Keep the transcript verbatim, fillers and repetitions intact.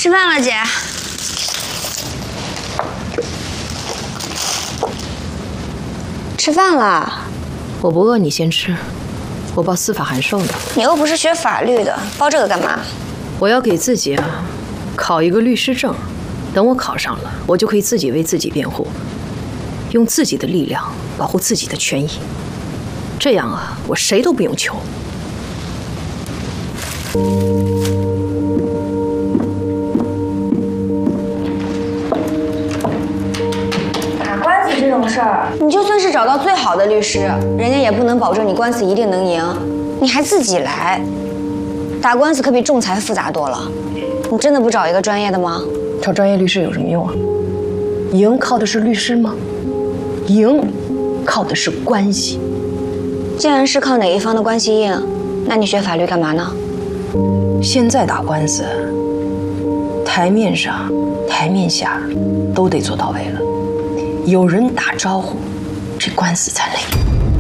吃饭了，姐。吃饭了。 我不饿，你先吃。我报司法函授呢。 你又不是学法律的，报这个干嘛？ 我要给自己啊考一个律师证，等我考上了，我就可以自己为自己辩护，用自己的力量保护自己的权益。这样啊，我谁都不用求。 打官司这种事儿，你就算是找到最好的律师，人家也不能保证你官司一定能赢，你还自己来。打官司可比仲裁复杂多了。你真的不找一个专业的吗？ 找专业律师有什么用啊？赢靠的是律师吗？赢靠的是关系。 既然是靠哪一方的关系硬，那你学法律干嘛呢？ 现在打官司，台面上、台面下都得做到位了。有人打招呼，这官司才累。